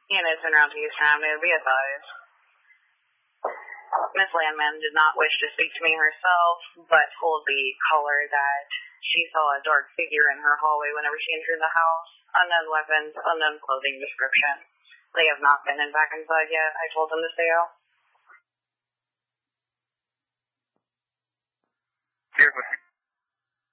units in Round Town may be advised. Miss Landman did not wish to speak to me herself, but told the caller that she saw a dark figure in her hallway whenever she entered the house. Unknown weapons, unknown clothing description. They have not been back inside yet. I told them to stay out. Here with me.